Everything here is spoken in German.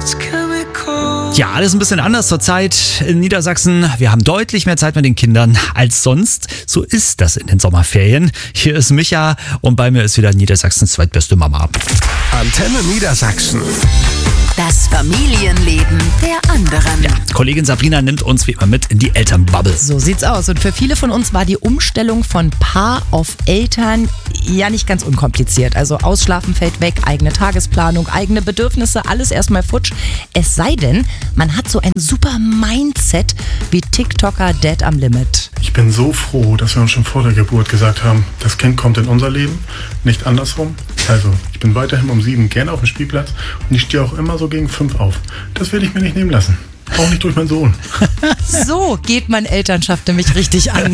Ja, alles ein bisschen anders zurzeit in Niedersachsen. Wir haben deutlich mehr Zeit mit den Kindern als sonst. So ist das in den Sommerferien. Hier ist Micha und bei mir ist wieder Niedersachsens zweitbeste Mama. Antenne Niedersachsen. Das Familienleben der anderen. Ja, Kollegin Sabrina nimmt uns wie immer mit in die Elternbubble. So sieht's aus. Und für viele von uns war die Umstellung von Paar auf Eltern ja nicht ganz unkompliziert. Also Ausschlafen fällt weg, eigene Tagesplanung, eigene Bedürfnisse, alles erstmal futsch. Es sei denn, man hat so ein super Mindset wie TikToker Dad am Limit. Ich bin so froh, dass wir uns schon vor der Geburt gesagt haben, das Kind kommt in unser Leben, nicht andersrum. Also, ich bin weiterhin um 7 gerne auf dem Spielplatz und ich stehe auch immer so gegen 5 auf. Das will ich mir nicht nehmen lassen. Auch nicht durch meinen Sohn. So geht man Elternschaft nämlich richtig an.